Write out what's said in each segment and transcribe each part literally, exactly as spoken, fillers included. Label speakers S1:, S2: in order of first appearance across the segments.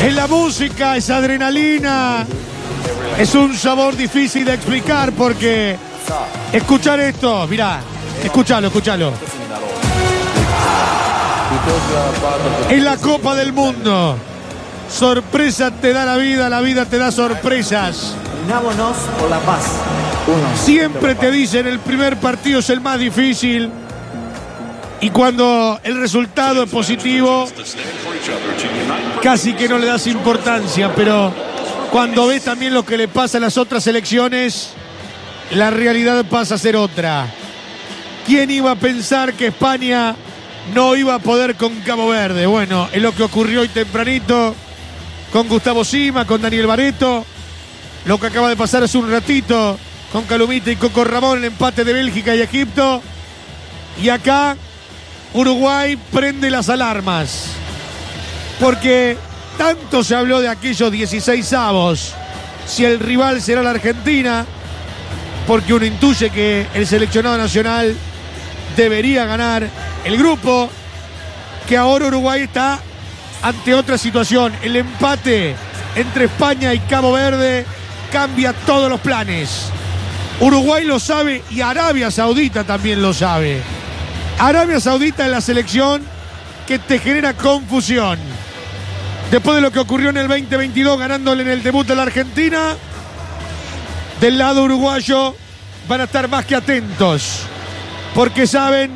S1: Es la música, es adrenalina. Es un sabor difícil de explicar porque escuchar esto, mirá, escúchalo, escúchalo. Es la Copa del Mundo. Sorpresa te da la vida, la vida te da sorpresas.
S2: Unámonos por la paz. Uno.
S1: Siempre te dicen el primer partido es el más difícil. Y cuando el resultado es positivo, casi que no le das importancia, pero cuando ves también lo que le pasa a las otras selecciones, la realidad pasa a ser otra. ¿Quién iba a pensar que España no iba a poder con Cabo Verde? Bueno, es lo que ocurrió hoy tempranito con Gustavo Sima, con Daniel Barreto, lo que acaba de pasar hace un ratito con Calumita y Coco Ramón, el empate de Bélgica y Egipto. Y acá Uruguay prende las alarmas, porque tanto se habló de aquellos dieciséis avos, si el rival será la Argentina, porque uno intuye que el seleccionado nacional debería ganar el grupo, que ahora Uruguay está ante otra situación. El empate entre España y Cabo Verde cambia todos los planes. Uruguay lo sabe y Arabia Saudita también lo sabe. Arabia Saudita es la selección que te genera confusión. Después de lo que ocurrió en el veinte veintidós, ganándole en el debut de la Argentina, del lado uruguayo van a estar más que atentos, porque saben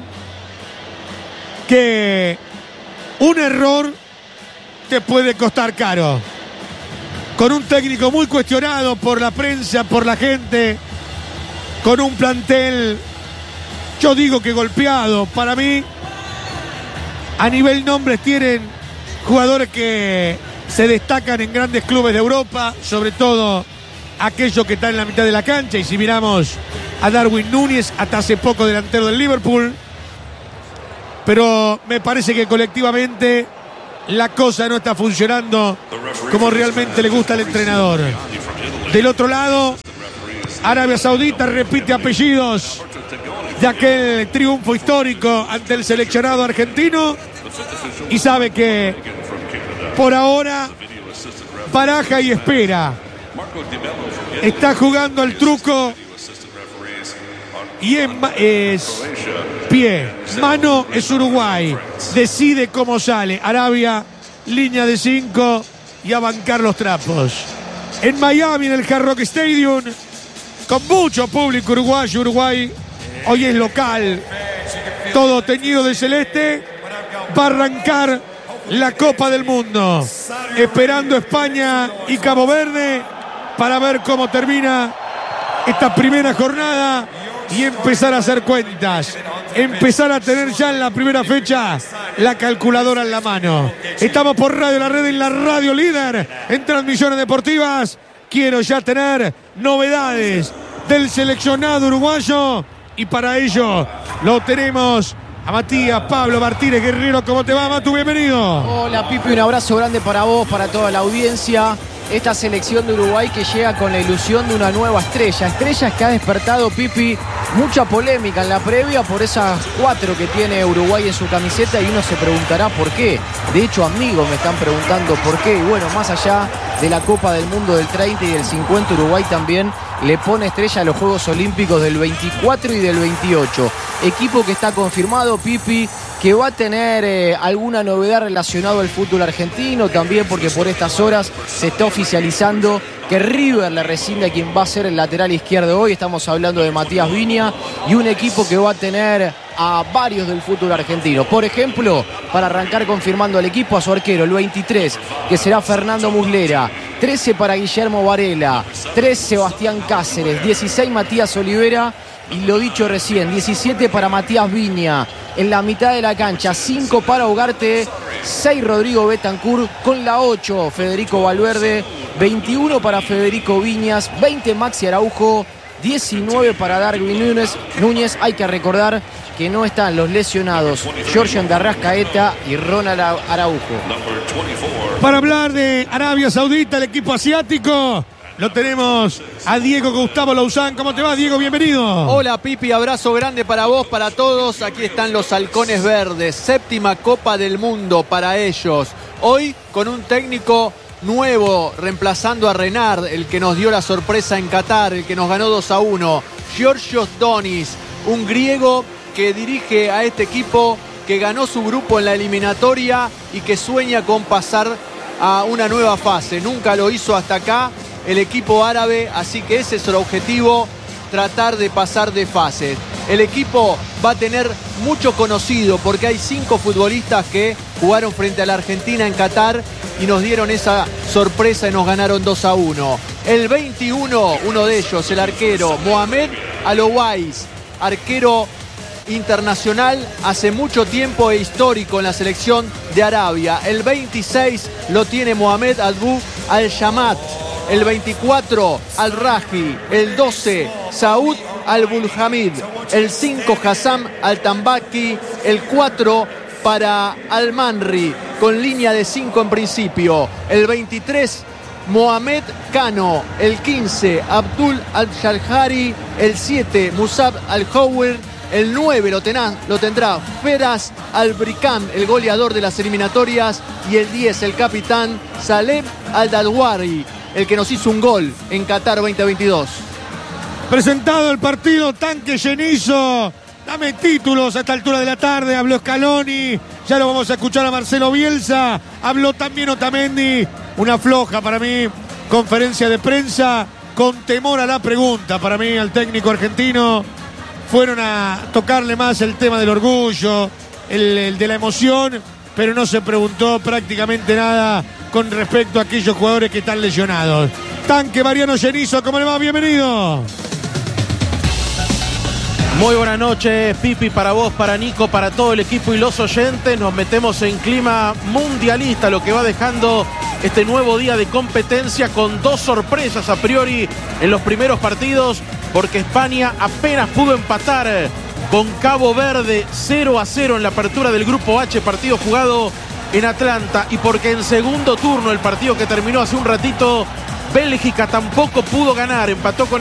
S1: que un error te puede costar caro. Con un técnico muy cuestionado por la prensa, por la gente, con un plantel, yo digo que golpeado. Para mí, a nivel nombres tienen jugadores que se destacan en grandes clubes de Europa, sobre todo aquellos que están en la mitad de la cancha. Y si miramos a Darwin Núñez, hasta hace poco delantero del Liverpool, pero me parece que colectivamente la cosa no está funcionando como realmente le gusta al entrenador. Del otro lado, Arabia Saudita repite apellidos de aquel triunfo histórico ante el seleccionado argentino y sabe que por ahora baraja y espera. Está jugando al truco y es, es pie, mano es Uruguay. Decide cómo sale. Arabia, línea de cinco y a bancar los trapos. En Miami, en el Hard Rock Stadium, con mucho público uruguayo. Uruguay hoy es local, todo teñido de celeste. Va a arrancar la Copa del Mundo, esperando España y Cabo Verde para ver cómo termina esta primera jornada y empezar a hacer cuentas, empezar a tener ya en la primera fecha la calculadora en la mano. Estamos por Radio La Red, en la radio líder en transmisiones deportivas. Quiero ya tener novedades del seleccionado uruguayo y para ello lo tenemos a Matías Pablo Martínez Guerrero. ¿Cómo te va, Matu? Bienvenido.
S3: Hola, Pipi, un abrazo grande para vos, para toda la audiencia. Esta selección de Uruguay que llega con la ilusión de una nueva estrella. Estrellas que ha despertado, Pipi, mucha polémica en la previa por esas cuatro que tiene Uruguay en su camiseta y uno se preguntará por qué. De hecho, amigos me están preguntando por qué. Y bueno, más allá de la Copa del Mundo del treinta y del cincuenta, Uruguay también le pone estrella a los Juegos Olímpicos del veinticuatro y del veintiocho. Equipo que está confirmado, Pipi, que va a tener eh, alguna novedad relacionada al fútbol argentino, también porque por estas horas se está oficializando que River le rescinde a quien va a ser el lateral izquierdo hoy. Estamos hablando de Matías Viña y un equipo que va a tener a varios del fútbol argentino. Por ejemplo, para arrancar confirmando al equipo, a su arquero, el veintitrés, que será Fernando Muslera, trece para Guillermo Varela, tres Sebastián Cáceres, dieciséis Matías Olivera y lo dicho recién, diecisiete para Matías Viña. En la mitad de la cancha, cinco para Ugarte, seis Rodrigo Bentancur, con la ocho Federico Valverde, veintiuno para Federico Viñas, veinte Maxi Araujo, diecinueve para Darwin Núñez. Núñez, hay que recordar que no están los lesionados Georgian de Arrascaeta y Ronald Araujo.
S1: Para hablar de Arabia Saudita, el equipo asiático, lo tenemos a Diego Gustavo Lauzán. ¿Cómo te va, Diego? Bienvenido.
S4: Hola, Pipi. Abrazo grande para vos, para todos. Aquí están los halcones verdes. Séptima Copa del Mundo para ellos. Hoy con un técnico nuevo, reemplazando a Renard, el que nos dio la sorpresa en Qatar, el que nos ganó dos a uno. Georgios Donis, un griego que dirige a este equipo, que ganó su grupo en la eliminatoria y que sueña con pasar a una nueva fase. Nunca lo hizo hasta acá el equipo árabe, así que ese es el objetivo, tratar de pasar de fase. El equipo va a tener mucho conocido porque hay cinco futbolistas que jugaron frente a la Argentina en Qatar y nos dieron esa sorpresa y nos ganaron dos a uno. El veintiuno, uno de ellos, el arquero Mohamed Al-Owais, arquero internacional hace mucho tiempo e histórico en la selección de Arabia. El veintiséis lo tiene Mohamed Abu Al-Shamat. El veinticuatro, Al-Raji. El doce, Saud Al-Bulhamid. El cinco, Hassam Al-Tambaki. El cuatro para Al-Manri, con línea de cinco en principio. El veintitrés, Mohamed Kano. El quince, Abdul Al-Shalhari. El siete, Musab Al-Howir. El nueve lo, tená, lo tendrá Feras Al-Brikam, el goleador de las eliminatorias. Y el diez, el capitán Salem Al-Dalwari, el que nos hizo un gol en Qatar veinte veintidós.
S1: Presentado el partido, tanque llenizo. Dame títulos a esta altura de la tarde. Habló Scaloni. Ya lo vamos a escuchar a Marcelo Bielsa. Habló también Otamendi. Una floja para mí conferencia de prensa, con temor a la pregunta para mí al técnico argentino. Fueron a tocarle más el tema del orgullo, el, el de la emoción, pero no se preguntó prácticamente nada con respecto a aquellos jugadores que están lesionados. Tanque Mariano Llenizo, ¿cómo le va? Bienvenido.
S5: Muy buenas noches, Pipi, para vos, para Nico, para todo el equipo y los oyentes. Nos metemos en clima mundialista, lo que va dejando este nuevo día de competencia con dos sorpresas a priori en los primeros partidos, porque España apenas pudo empatar con Cabo Verde cero a cero en la apertura del Grupo H, partido jugado en Atlanta, y porque en segundo turno, el partido que terminó hace un ratito, Bélgica tampoco pudo ganar, empató con